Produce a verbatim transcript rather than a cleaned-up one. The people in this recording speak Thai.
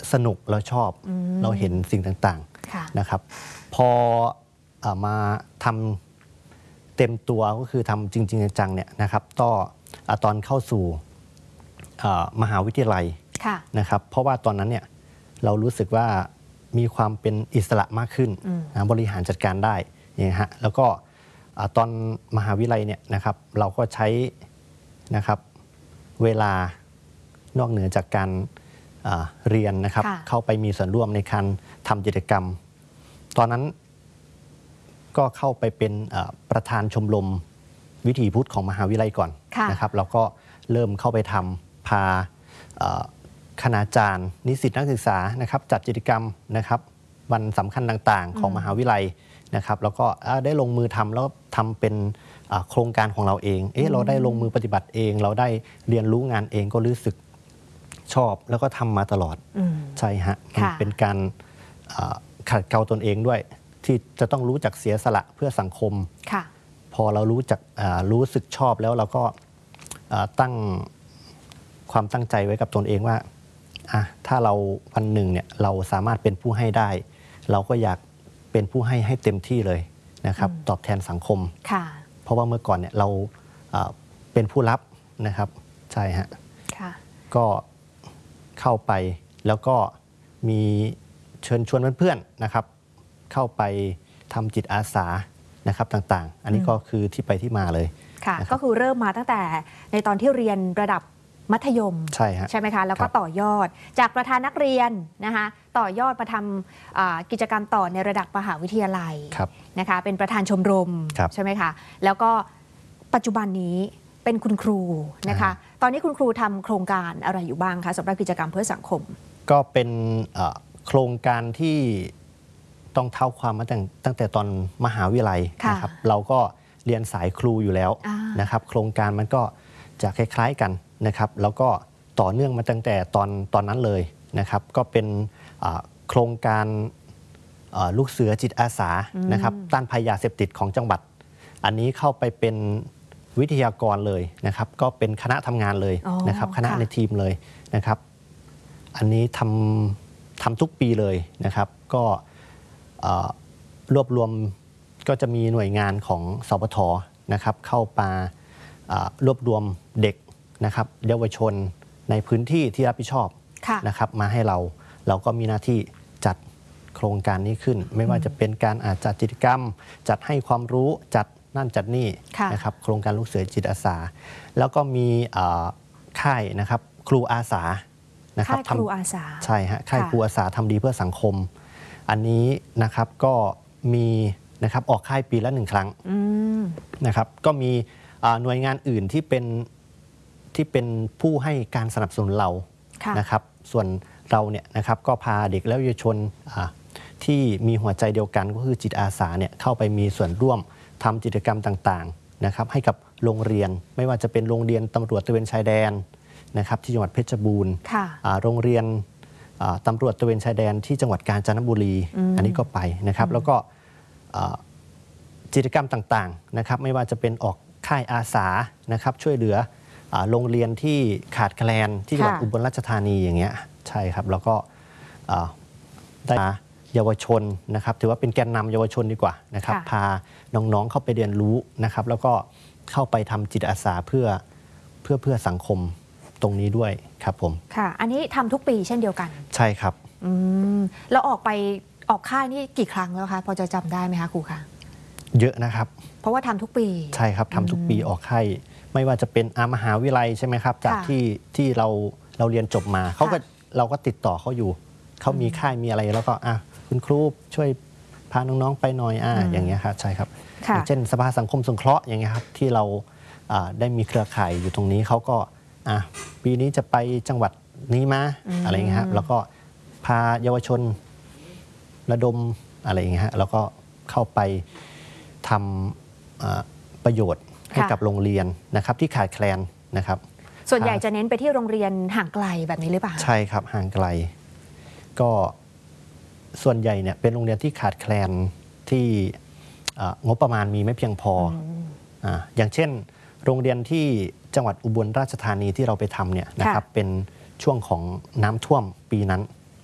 สนุกเราชอบเราเห็นสิ่งต่างๆนะครับพอมาทำเต็มตัวก็คือทำจริงๆจังๆเนี่ยนะครับก็ตอนเข้าสู่มหาวิทยาลัยนะครับเพราะว่าตอนนั้นเนี่ยเรารู้สึกว่ามีความเป็นอิสระมากขึ้นบริหารจัดการได้เนี่ยฮะแล้วก็ตอนมหาวิทยาลัยเนี่ยนะครับเราก็ใช้นะครับเวลานอกเหนือจากการเรียนนะครับเข้าไปมีส่วนร่วมในการทำกิจกรรมตอนนั้นก็เข้าไปเป็นประธานชมรมวิถีพุทธของมหาวิทยาลัยก่อนนะครับเราก็เริ่มเข้าไปทำพาคณาจารย์นิสิตนักศึกษานะครับจัดกิจกรรมนะครับวันสำคัญต่างๆของมหาวิทยาลัยนะครับแล้วก็ได้ลงมือทำแล้วทำเป็นโครงการของเราเองเอ๊ะเราได้ลงมือปฏิบัติเองเราได้เรียนรู้งานเองก็รู้สึกชอบแล้วก็ทำมาตลอดใช่ฮะมันเป็นการขัดเกลาตนเองด้วยที่จะต้องรู้จักเสียสละเพื่อสังคมพอเรารู้จักรู้สึกชอบแล้วเราก็ตั้งความตั้งใจไว้กับตนเองว่าถ้าเราวันหนึ่งเนี่ยเราสามารถเป็นผู้ให้ได้เราก็อยากเป็นผู้ให้ให้เต็มที่เลยนะครับตอบแทนสังคมเพราะว่าเมื่อก่อนเนี่ยเราเป็นผู้รับนะครับใช่ฮะก็เข้าไปแล้วก็มีเชิญชวนเพื่อนๆนะครับเข้าไปทำจิตอาสานะครับต่างๆอันนี้ก็คือที่ไปที่มาเลยค่ะก็คือเริ่มมาตั้งแต่ในตอนที่เรียนระดับมัธยมใช่ฮะใช่ไหมคะแล้วก็ต่อยอดจากประธานนักเรียนนะคะต่อยอดมาทำกิจกรรมต่อในระดับมหาวิทยาลัยนะคะเป็นประธานชมรมใช่ไหมคะแล้วก็ปัจจุบันนี้เป็นคุณครูนะคะตอนนี้คุณครูทำโครงการอะไรอยู่บ้างคะสำหรับกิจกรรมเพื่อสังคมก็เป็นโครงการที่ต้องเท่าความมาตั้งตั้งแต่ตอนมหาวิทยาลัยนะครับเราก็เรียนสายครูอยู่แล้วนะครับโครงการมันก็จะคล้ายๆกันนะครับแล้วก็ต่อเนื่องมาตั้งแต่ตอนตอนนั้นเลยนะครับก็เป็นโครงการลูกเสือจิตอาสานะครับต้านภัยยาเสพติดของจังหวัดอันนี้เข้าไปเป็นวิทยากรเลยนะครับก็เป็นคณะทำงานเลยนะครับคณะในทีมเลยนะครับอันนี้ทำทำทุกปีเลยนะครับก็รวบรวมก็จะมีหน่วยงานของสปท.นะครับเข้ามารวบรวมเด็กนะครับเยาวชนในพื้นที่ที่รับผิดชอบนะครับมาให้เราเราก็มีหน้าที่จัดโครงการนี้ขึ้นไม่ว่าจะเป็นการจัดกิจกรรมจัดให้ความรู้จัดนั่นจัดนี่นะครับโครงการลูกเสือจิตอาสาแล้วก็มีค่ายนะครับครูอาสานะครับค่ายครูอาสาใช่ฮะค่ายครูอาสาทำดีเพื่อสังคมอันนี้นะครับก็มีนะครับออกค่ายปีละหนึ่งครั้งนะครับก็มีหน่วยงานอื่นที่เป็นที่เป็นผู้ให้การสนับสนุนเรานะครับส่วนเราเนี่ยนะครับก็พาเด็กและเยาวชนที่มีหัวใจเดียวกันก็คือจิตอาสาเนี่ยเข้าไปมีส่วนร่วมทำกิจกรรมต่างๆนะครับให้กับโรงเรียนไม่ว่าจะเป็นโรงเรียนตำรวจตระเวนชายแดนนะครับที่จังหวัดเพชรบูรณ์โรงเรียนตำรวจตระเวนชายแดนที่จังหวัดกาญจนบุรีอันนี้ก็ไปนะครับแล้วก็กิจกรรมต่างๆนะครับไม่ว่าจะเป็นออกค่ายอาสานะครับช่วยเหลือโรงเรียนที่ขาดแคลนที่จังหวัดอุบลราชธานีอย่างเงี้ยใช่ครับแล้วก็ได้เยาวชนนะครับถือว่าเป็นแกนนำเยาวชนดีกว่านะครับพาน้องๆเข้าไปเรียนรู้นะครับแล้วก็เข้าไปทำจิตอาสาเพื่อเพื่อเพื่อสังคมตรงนี้ด้วยครับผมค่ะอันนี้ทำทุกปีเช่นเดียวกันใช่ครับอืมแล้วออกไปออกค่ายนี่กี่ครั้งแล้วคะพอจะจำได้ไหมคะครูคะเยอะนะครับเพราะว่าทำทุกปีใช่ครับทำทุกปีออกค่ายไม่ว่าจะเป็นมหาวิทยาลัยใช่ไหมครับจากที่ที่เราเราเรียนจบมาเขาก็เราก็ติดต่อเขาอยู่เขามีค่ายมีอะไรแล้วก็อ่ะคุณครูช่วยพาน้องๆไปหน่อยอ่ะอย่างเงี้ยครับใช่ครับอย่างเช่นสภาสังคมสงเคราะห์อย่างเงี้ยครับที่เราได้มีเครือข่ายอยู่ตรงนี้เขาก็อ่ะปีนี้จะไปจังหวัดนี้มาอะไรเงี้ยครับแล้วก็พาเยาวชนระดมอะไรอย่างเงี้ยฮะแล้วก็เข้าไปทำประโยชน์ให้กับโรงเรียนนะครับที่ขาดแคลนนะครับส่วนใหญ่จะเน้นไปที่โรงเรียนห่างไกลแบบนี้หรือเปล่าใช่ครับห่างไกลก็ส่วนใหญ่เนี่ยเป็นโรงเรียนที่ขาดแคลนที่งบประมาณมีไม่เพียงพออ่าอย่างเช่นโรงเรียนที่จังหวัดอุบลราชธานีที่เราไปทำเนี่ยนะครับเป็นช่วงของน้ำท่วมปีนั้น